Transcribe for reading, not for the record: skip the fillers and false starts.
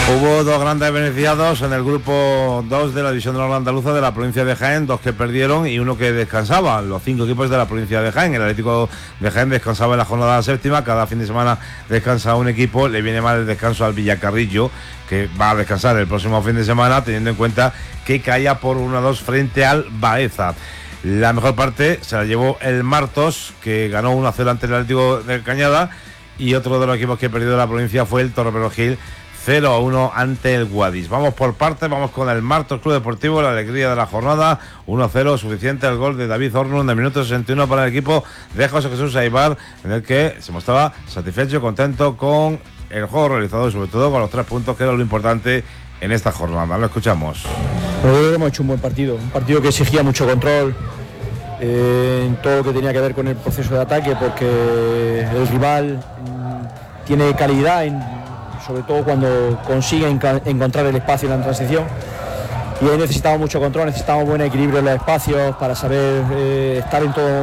Hubo dos grandes beneficiados en el grupo 2 de la división de la andaluza de la provincia de Jaén, dos que perdieron y uno que descansaba. Los 5 equipos de la provincia de Jaén. El Atlético de Jaén descansaba en la jornada séptima, cada fin de semana descansa un equipo. Le viene mal el descanso al Villacarrillo, que va a descansar el próximo fin de semana, teniendo en cuenta que caía por 1-2 frente al Baeza. La mejor parte se la llevó el Martos, que ganó 1-0 ante el Atlético de Cañada, y otro de los equipos que perdió de la provincia fue el Torreperogil, 0-1 ante el Guadix. Vamos por partes, vamos con el Martos Club Deportivo, la alegría de la jornada, 1-0, suficiente el gol de David Hornung en el minuto 61 para el equipo de José Jesús Aibar, en el que se mostraba satisfecho, contento con el juego realizado y sobre todo con los 3 puntos, que era lo importante en esta jornada. Lo escuchamos. Creo que hemos hecho un buen partido, un partido que exigía mucho control en todo lo que tenía que ver con el proceso de ataque, porque el rival tiene calidad sobre todo cuando consigue encontrar el espacio en la transición, y ahí necesitamos mucho control, necesitamos buen equilibrio en los espacios para saber estar en todo